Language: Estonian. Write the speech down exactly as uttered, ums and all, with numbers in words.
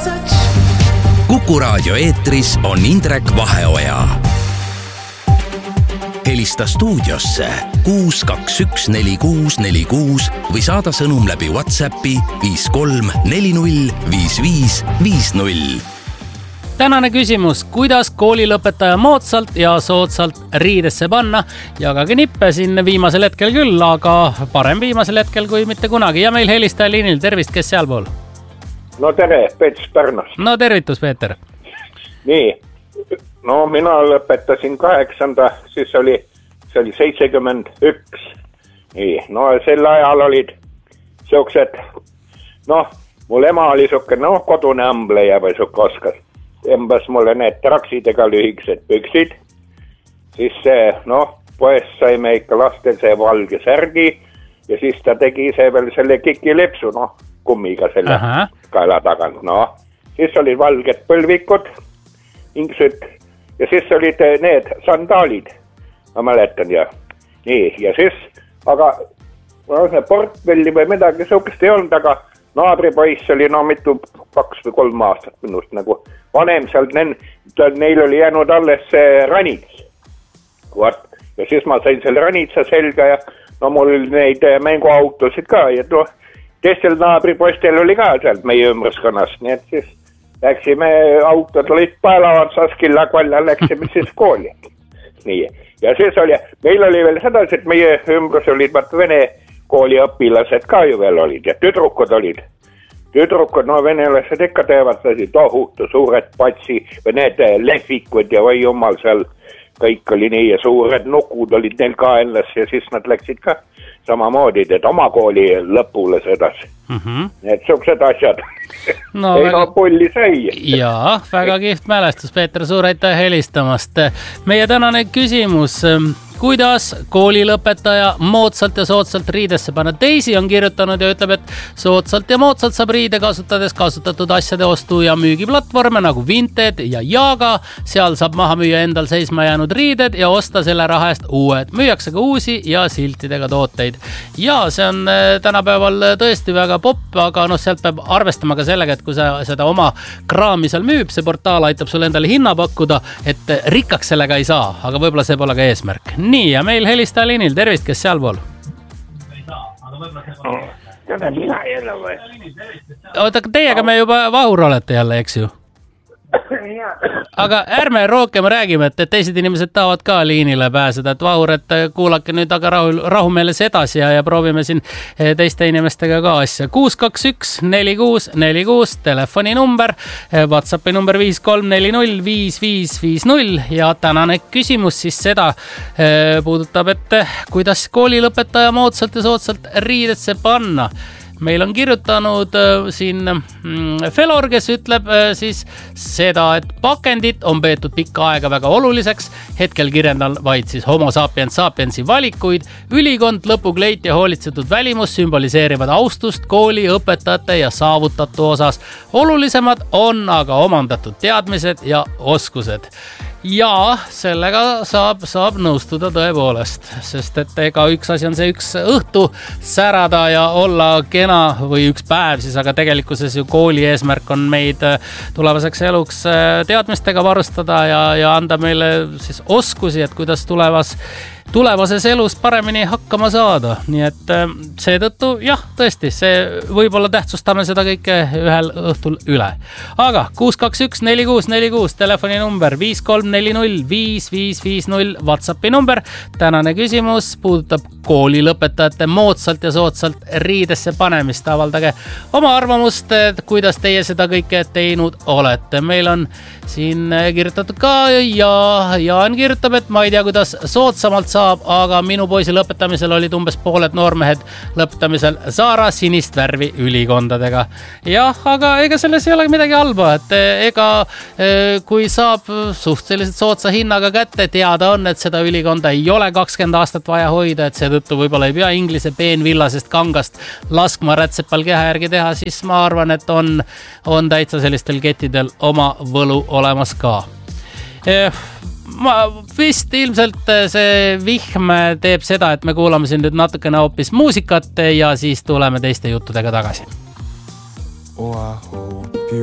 Kuku Raadio eetris on Indrek Vaheoja. Helista stuudiosse kuus kaks üks neli kuus neli kuus või saada sõnum läbi WhatsAppi viis kolm neli null viis viis viis null. Tänane küsimus, kuidas koolilõpetaja moodsalt ja soodsalt riidesse panna? Jagage nippe siin viimasel hetkel küll, aga parem viimasel hetkel kui mitte kunagi. Ja meil helistaja liinil, tervist, kes sealpool? No tere, Peets Pärnust. No tervitus, Peeter. Nii, no mina lõpetasin kaheksanda, siis oli, see oli seitsekümmend üks. Nii, no sel ajal olid siuksed, noh, mul ema oli siuke, noh, kodune ambleja või siuke oskas. Embas mulle need traksidega lühiksed püksid. Siis see, noh, poes saime ikka lastel see valge särgi ja siis ta tegi see veel selle kikilepsu, noh, kummiga selle Aha. kaela tagant, noh. Siis olid valged põlvikud, ingsud ja siis olid need sandaalid, ma mäletan ja nii, ja siis, aga no, portfelli või midagi siukest ei olnud, aga naabripoiss oli no mitu, kaks või kolm aastat minust nagu vanem seal, neil oli jäänud alles see ranits. Ja siis ma sain selle ranitsa selga ja no mul oli neid mänguautosid ka ja no, teistel naabripoistel oli ka sealt meie ümbruskonnas, nii et siis läksime, autod olid paelavad, saskilla kvalla läksime siis kooli. Nii, ja siis oli, meil oli veel seda, et meie ümbrus olid vaat vene kooli õpilased ka ju veel olid ja tüdrukud olid. Tüdrukud, no venelased ikka teevad tohutu suured patsi või need lehvikud ja või jumal seal kõik oli nii ja suured nukud olid neil kaenlas ja siis nad läksid ka samamoodi, et oma kooli lõpule sedasi. Mm-hmm. Need siuksed asjad. No, ei väga... no pulli sai. Jaa, väga kihvt mälestus, Peeter, suur aitäh helistamast. Meie tänane küsimus, kuidas koolilõpetaja moodsalt ja soodsalt riidesse panna? Teisi on kirjutanud ja ütleb, et soodsalt ja moodsalt saab riide kasutades kasutatud asjade ostu ja müügiplatvorme nagu Vinted ja Jaaga. Seal saab maha müüa endal seisma jäänud riided ja osta selle raha eest uued. Müüakse ka uusi ja siltidega tooteid. Ja see on tänapäeval tõesti väga popp, aga no sealt peab arvestama ka sellega, et kui sa seda oma kraami seal müüb, see portaal aitab sulle endale hinna pakkuda, et rikkaks sellega ei saa, aga võib-olla see pole ka eesmärk. Nii, ja meil helistaja liinil, tervist, kes sealpool? Täna mina jälle või? Oota, teiega me juba vahur olete jälle, eks ju? Aga ärme rohkem räägime, et teised inimesed tahavad ka liinile pääseda, et vahur, et kuulake nüüd aga rahu, rahumeeles edasi ja, ja proovime siin teiste inimestega ka asja. kuus kaks üks neli kuus neli kuus, telefoni number, WhatsAppi number viis kolm neli null viis viis viis null ja tänane küsimus siis seda puudutab, et kuidas koolilõpetaja moodsalt ja soodsalt riidesse panna. Meil on kirjutanud äh, siin mm, Felor, kes ütleb äh, siis seda, et pakendit on peetud pikka aega väga oluliseks. Hetkel kirjendan vaid siis homo sapiens sapiensi valikuid. Ülikond, lõpukleit ja hoolitsetud välimus sümboliseerivad austust kooli, õpetajate ja saavutatu osas. Olulisemad on aga omandatud teadmised ja oskused. Ja sellega saab, saab nõustuda tõepoolest, sest et ega üks asi on see üks õhtu särada ja olla kena või üks päev siis, aga tegelikkuses ju kooli eesmärk on meid tulevaseks eluks teadmistega varustada ja, ja anda meile siis oskusi, et kuidas tulevas tulevases elus paremini hakkama saada. Nii et seetõttu, jah, tõesti, see võib-olla tähtsustame seda kõike ühel õhtul üle. Aga kuus kaks üks neli kuus neli kuus, telefoni number viis kolm neli null viis viis viis null, WhatsAppi number. Tänane küsimus puudutab koolilõpetajate moodsalt ja soodsalt riidesse panemist. Avaldage oma arvamust, et kuidas teie seda kõike teinud olete. Meil on siin kirjutatud ka ja Jaan kirjutab, et ma ei tea, kuidas soodsamalt saab, aga minu poisi lõpetamisel olid umbes pooled noormehed lõpetamisel Saara sinist värvi ülikondadega. Jah, aga ega selles ei ole midagi halba, et ega kui saab suht selliselt soodsa hinnaga kätte, teada on, et seda ülikonda ei ole kakskümmend aastat vaja hoida, et seetõttu võib-olla ei pea inglise peenvillasest kangast laskma rätsepal keha järgi teha, siis ma arvan, et on, on täitsa sellistel kettidel oma võlu olemas ka. Ma vist ilmselt see vihm teeb seda, et me kuulame siin nüüd natukene hoopis muusikat ja siis tuleme teiste juttudega tagasi.